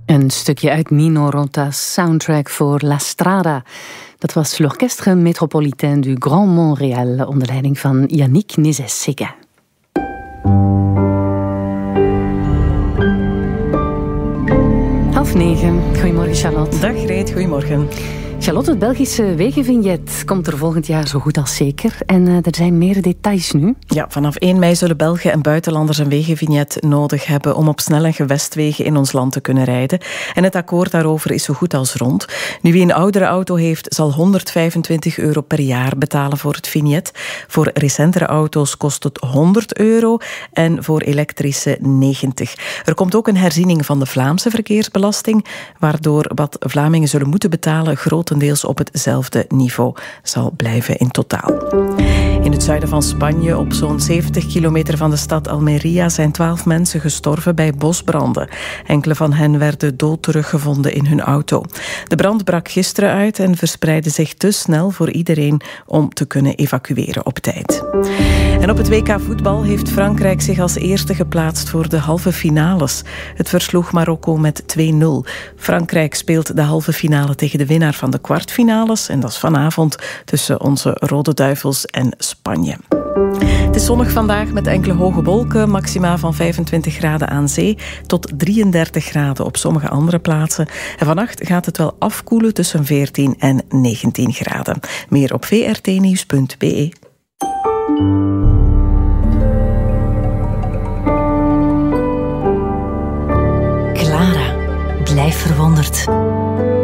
Een stukje uit Nino Rota's soundtrack voor La Strada. Dat was l'Orchestre Métropolitain du Grand Montréal onder leiding van Yannick Nézet-Séguin. Half 9. Goedemorgen, Charlotte. Dag Greet, goedemorgen. Charlotte, het Belgische wegenvignet komt er volgend jaar zo goed als zeker. En er zijn meer details nu. Ja, vanaf 1 mei zullen Belgen en buitenlanders een wegenvignet nodig hebben om op snel- en gewestwegen in ons land te kunnen rijden. En het akkoord daarover is zo goed als rond. Nu, wie een oudere auto heeft, zal €125 per jaar betalen voor het vignet. Voor recentere auto's kost het €100 en voor elektrische 90. Er komt ook een herziening van de Vlaamse verkeersbelasting, waardoor wat Vlamingen zullen moeten betalen grotendeels op hetzelfde niveau zal blijven in totaal. In het zuiden van Spanje, op zo'n 70 kilometer van de stad Almería, zijn 12 mensen gestorven bij bosbranden. Enkele van hen werden dood teruggevonden in hun auto. De brand brak gisteren uit en verspreidde zich te snel voor iedereen om te kunnen evacueren op tijd. En op het WK voetbal heeft Frankrijk zich als eerste geplaatst voor de halve finales. Het versloeg Marokko met 2-0. Frankrijk speelt de halve finale tegen de winnaar van de kwartfinales. En dat is vanavond tussen onze Rode Duivels en Spanje. Het is zonnig vandaag met enkele hoge wolken. Maxima van 25 graden aan zee tot 33 graden op sommige andere plaatsen. En vannacht gaat het wel afkoelen tussen 14 en 19 graden. Meer op vrtnieuws.be. Clara, blijf verwonderd.